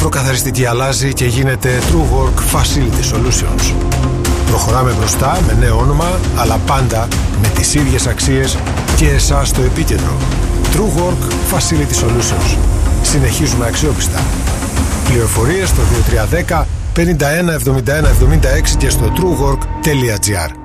αυτοκαθαριστική αλλάζει και γίνεται TrueWork Facility Solutions. Προχωράμε μπροστά με νέο όνομα, αλλά πάντα με τις ίδιες αξίες και εσάς στο επίκεντρο. TrueWork Facility Solutions. Συνεχίζουμε αξιόπιστα. Πληροφορίες στο 2310 51 71 76 και στο truework.gr.